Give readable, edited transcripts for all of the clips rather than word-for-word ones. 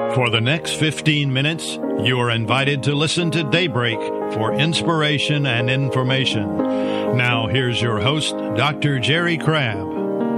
For the next 15 minutes, you are invited to listen to Daybreak for inspiration and information. Now, here's your host, Dr. Jerry Crabb.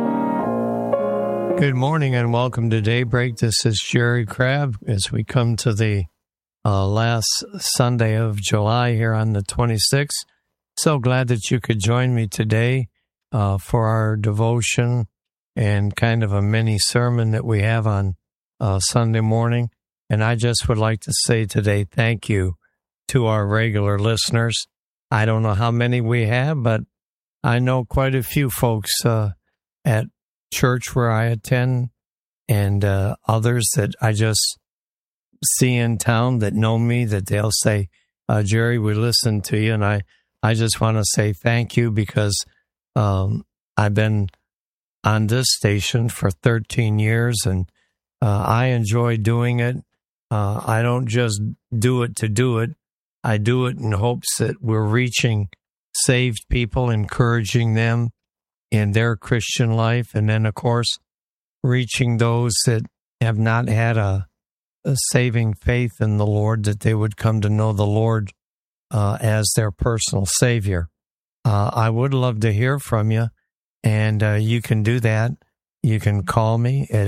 Good morning and welcome to Daybreak. This is Jerry Crabb as we come to the last Sunday of July here on the 26th. So glad that you could join me today for our devotion and kind of a mini sermon that we have on Sunday morning. And I just would like to say today thank you to our regular listeners. I don't know how many we have, but I know quite a few folks at church where I attend and others that I just see in town that know me, that they'll say, Jerry, we listened to you. And I just want to say thank you because I've been on this station for 13 years and I enjoy doing it. I don't just do it to do it. I do it in hopes that we're reaching saved people, encouraging them in their Christian life. And then, of course, reaching those that have not had a saving faith in the Lord, that they would come to know the Lord as their personal Savior. I would love to hear from you, and you can do that. You can call me at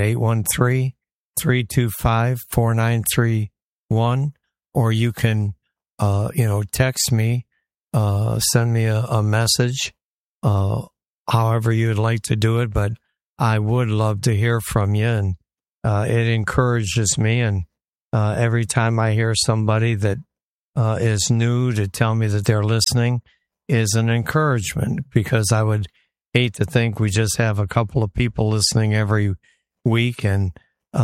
813-325-4931, or you can, text me, send me a message, however you'd like to do it. But I would love to hear from you, and it encourages me. And every time I hear somebody that is new to tell me that they're listening is an encouragement, because I would hate to think we just have a couple of people listening every week. And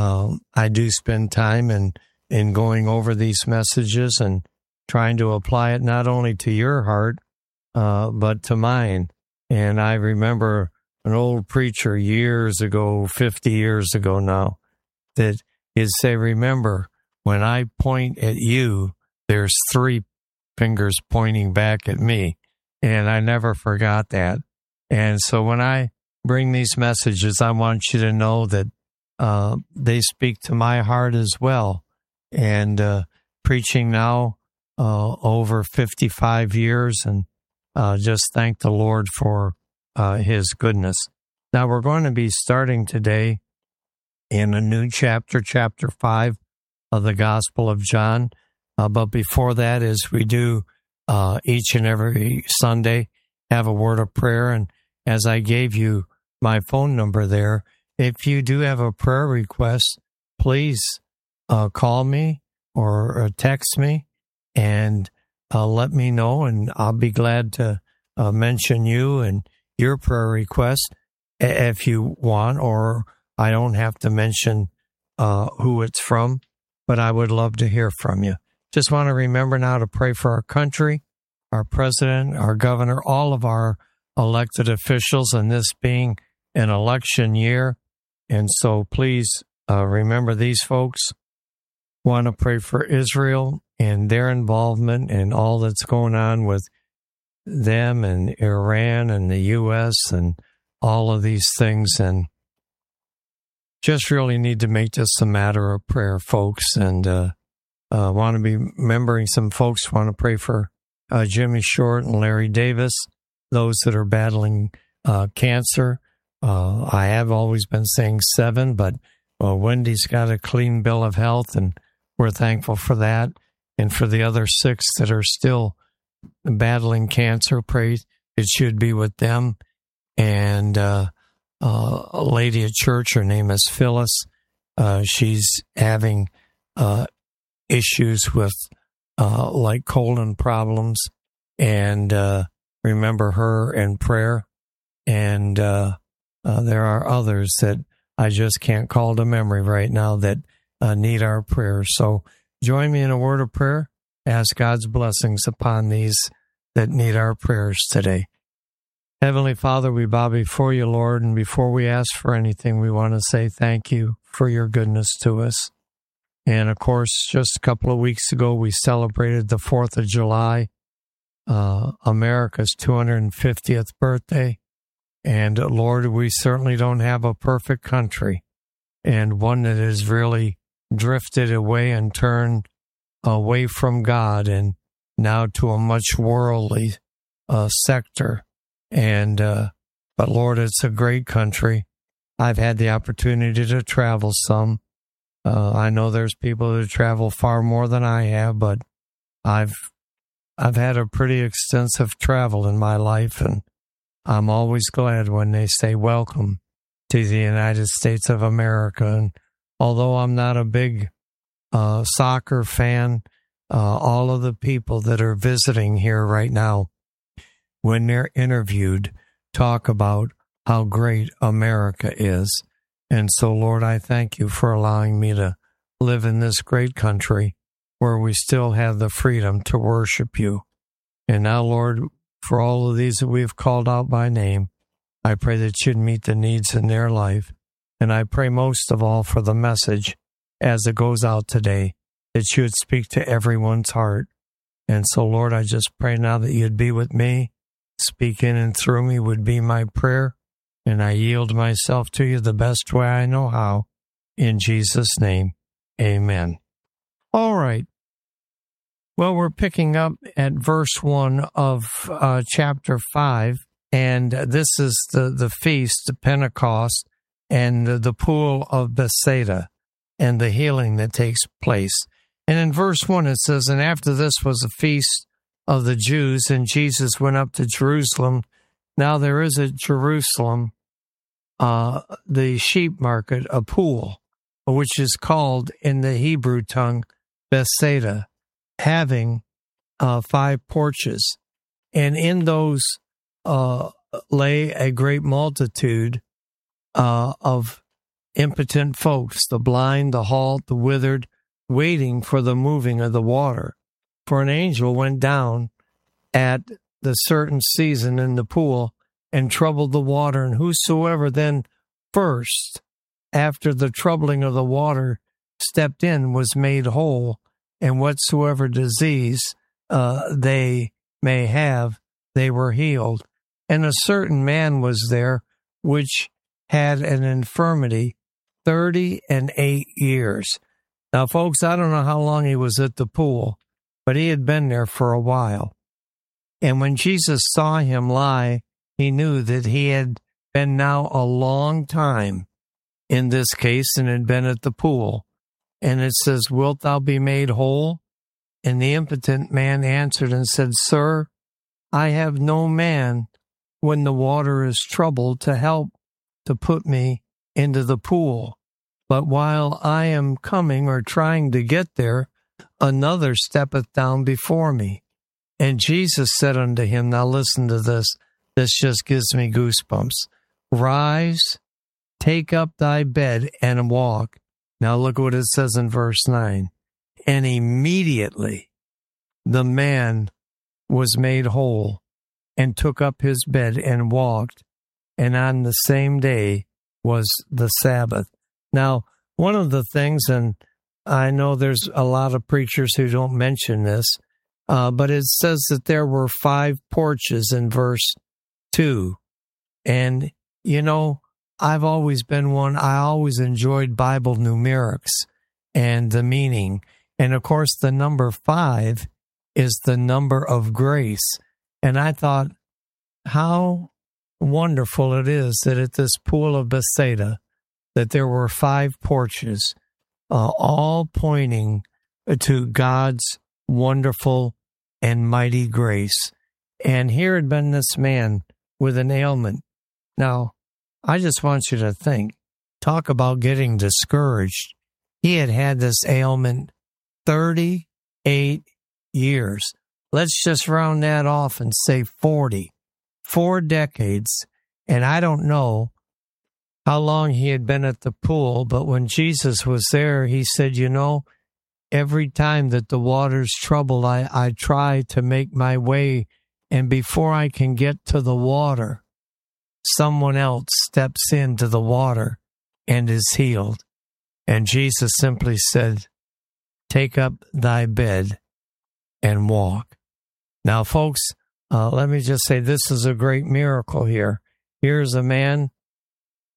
I do spend time in going over these messages and trying to apply it not only to your heart, but to mine. And I remember an old preacher years ago, 50 years ago now, that he'd say, remember, when I point at you, there's 3 fingers pointing back at me. And I never forgot that. And so when I bring these messages, I want you to know that they speak to my heart as well. And preaching now over 55 years, and just thank the Lord for His goodness. Now we're going to be starting today in a new chapter 5 of the Gospel of John. But before that, as we do each and every Sunday, have a word of prayer. And as I gave you my phone number there, if you do have a prayer request, please call me or text me and let me know, and I'll be glad to mention you and your prayer request if you want, or I don't have to mention who it's from, but I would love to hear from you. Just want to remember now to pray for our country, our president, our governor, all of our elected officials, and this being an election year. And so please remember these folks. Want to pray for Israel and their involvement and all that's going on with them and Iran and the U.S. and all of these things. And just really need to make this a matter of prayer, folks. And want to be remembering some folks. Want to pray for Jimmy Short and Larry Davis, those that are battling cancer. I have always been saying 7, but Wendy's got a clean bill of health, and we're thankful for that. And for the other 6 that are still battling cancer, pray it should be with them. And a lady at church, her name is Phyllis. She's having issues with like colon problems, and remember her in prayer. And there are others that I just can't call to memory right now that need our prayers. So join me in a word of prayer. Ask God's blessings upon these that need our prayers today. Heavenly Father, we bow before you, Lord, and before we ask for anything, we want to say thank you for your goodness to us. And, of course, just a couple of weeks ago, we celebrated the 4th of July, America's 250th birthday. And, Lord, we certainly don't have a perfect country, and one that is really drifted away and turned away from God and now to a much worldly sector. And but Lord, it's a great country. I've had the opportunity to travel some. I know there's people that travel far more than I have, but I've had a pretty extensive travel in my life, and I'm always glad when they say welcome to the United States of America. And although I'm not a big soccer fan, all of the people that are visiting here right now, when they're interviewed, talk about how great America is. And so, Lord, I thank you for allowing me to live in this great country where we still have the freedom to worship you. And now, Lord, for all of these that we've called out by name, I pray that you'd meet the needs in their life. And I pray most of all for the message as it goes out today, that you would speak to everyone's heart. And so, Lord, I just pray now that you'd be with me. Speak in and through me would be my prayer. And I yield myself to you the best way I know how. In Jesus' name, amen. All right. Well, we're picking up at verse 1 of chapter 5. And this is the feast of Pentecost and the pool of Bethsaida and the healing that takes place. And in verse 1 it says, "And after this was a feast of the Jews, and Jesus went up to Jerusalem. Now there is at Jerusalem the sheep market, a pool, which is called in the Hebrew tongue Bethsaida, having 5 porches. And in those lay a great multitude of impotent folks, the blind, the halt, the withered, waiting for the moving of the water. For an angel went down at the certain season in the pool and troubled the water, and whosoever then first, after the troubling of the water, stepped in was made whole, and whatsoever disease they may have, they were healed. And a certain man was there which had an infirmity 38 years. Now, folks, I don't know how long he was at the pool, but he had been there for a while. And when Jesus saw him lie, he knew that he had been now a long time in this case and had been at the pool. And it says, "Wilt thou be made whole?" And the impotent man answered and said, "Sir, I have no man when the water is troubled to help to put me into the pool. But while I am coming or trying to get there, another steppeth down before me." And Jesus said unto him, now listen to this, this just gives me goosebumps. "Rise, take up thy bed and walk." Now look what it says in verse 9. "And immediately the man was made whole and took up his bed and walked. And on the same day was the Sabbath." Now, one of the things, and I know there's a lot of preachers who don't mention this, but it says that there were 5 porches in verse 2. And, you know, I've always been one, I always enjoyed Bible numerics and the meaning. And, of course, the number 5 is the number of grace. And I thought, how wonderful it is that at this pool of Bethsaida, that there were 5 porches, all pointing to God's wonderful and mighty grace. And here had been this man with an ailment. Now, I just want you to think, talk about getting discouraged. He had had this ailment 38 years. Let's just round that off and say 40. 4 decades. And I don't know how long he had been at the pool, but when Jesus was there, he said, you know, every time that the water's troubled, I try to make my way, and before I can get to the water, someone else steps into the water and is healed. And Jesus simply said, "Take up thy bed and walk." Now, folks, let me just say this is a great miracle here. Here's a man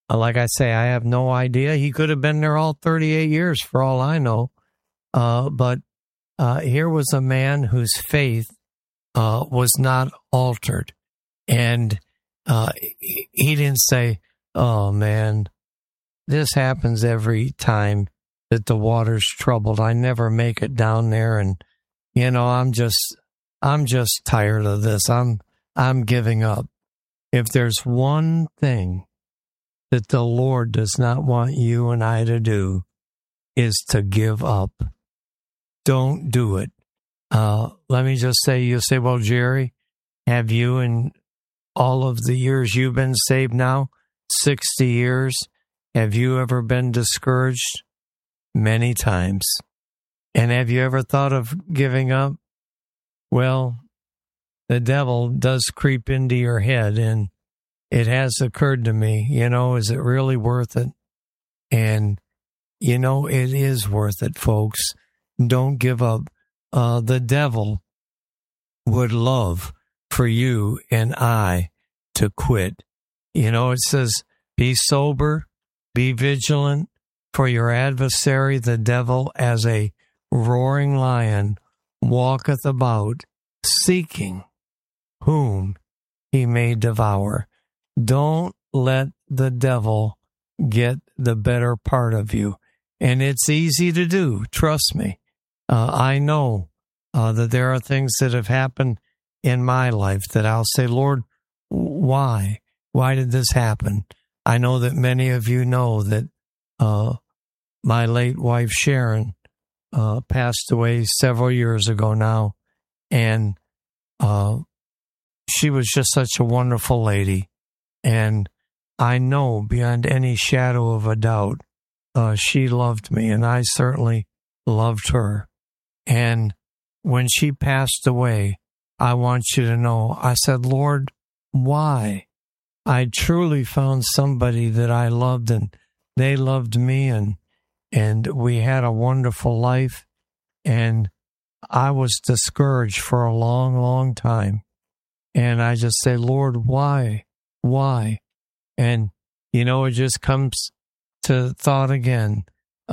like I say, I have no idea. He could have been there all 38 years for all I know. But here was a man whose faith was not altered. And he didn't say, oh, man, this happens every time that the water's troubled. I never make it down there. And, I'm just tired of this. I'm giving up. If there's one thing that the Lord does not want you and I to do, is to give up. Don't do it. Let me just say, you'll say, well, Jerry, have you in all of the years you've been saved now, 60 years, have you ever been discouraged? Many times. And have you ever thought of giving up? Well, the devil does creep into your head, and it has occurred to me, is it really worth it? And, it is worth it, folks. Don't give up. The devil would love for you and I to quit. It says, be sober, be vigilant, for your adversary, the devil, as a roaring lion, walketh about, seeking whom he may devour. Don't let the devil get the better part of you. And it's easy to do, trust me. I know that there are things that have happened in my life that I'll say, Lord, why? Why did this happen? I know that many of you know that my late wife, Sharon, passed away several years ago now. And she was just such a wonderful lady. And I know beyond any shadow of a doubt, she loved me, and I certainly loved her. And when she passed away, I want you to know, I said, Lord, why? I truly found somebody that I loved, and they loved me, and we had a wonderful life. And I was discouraged for a long, long time. And I just say, Lord, why? Why? And, it just comes to thought again,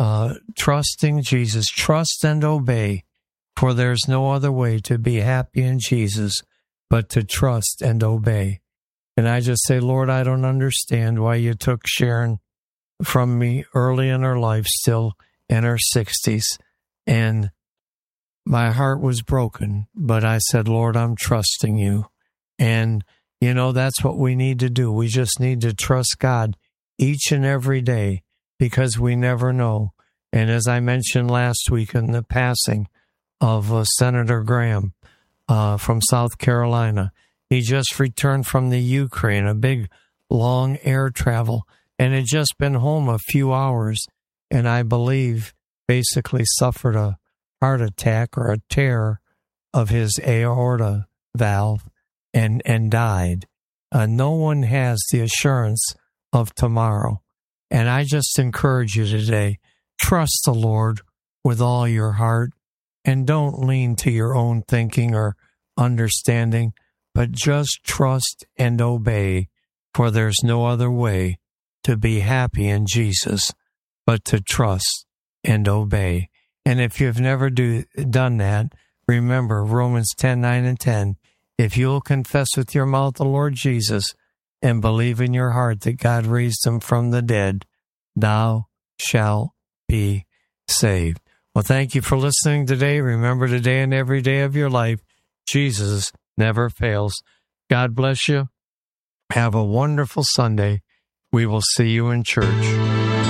trusting Jesus, trust and obey, for there's no other way to be happy in Jesus but to trust and obey. And I just say, Lord, I don't understand why you took Sharon from me early in her life, still in her 60s. And my heart was broken, but I said, Lord, I'm trusting you. And, that's what we need to do. We just need to trust God each and every day, because we never know. And as I mentioned last week in the passing of Senator Graham from South Carolina, he just returned from the Ukraine, a big, long air travel, and had just been home a few hours, and I believe basically suffered a heart attack or a tear of his aorta valve and died. No one has the assurance of tomorrow. And I just encourage you today, trust the Lord with all your heart, and don't lean to your own thinking or understanding, but just trust and obey, for there's no other way to be happy in Jesus but to trust and obey. And if you've never done that, remember Romans 10:9 and 10. If you'll confess with your mouth the Lord Jesus and believe in your heart that God raised him from the dead, thou shalt be saved. Well, thank you for listening today. Remember, today and every day of your life, Jesus never fails. God bless you. Have a wonderful Sunday. We will see you in church.